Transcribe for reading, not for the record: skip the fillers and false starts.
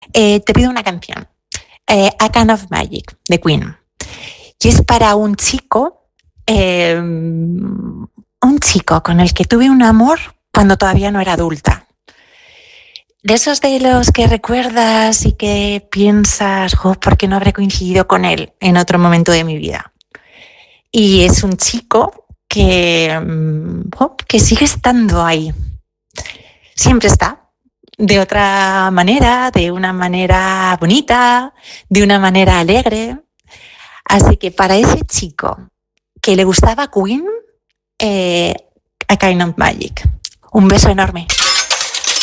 Te pido una canción, A Kind of Magic, de Queen. Y es para un chico con el que tuve un amor cuando todavía no era adulta. De esos de los que recuerdas y que piensas, ¿por qué no habré coincidido con él en otro momento de mi vida? Y es un chico que sigue estando ahí. Siempre está. De otra manera, de una manera bonita, de una manera alegre. Así que para ese chico que le gustaba Queen, A Kind of Magic. Un beso enorme.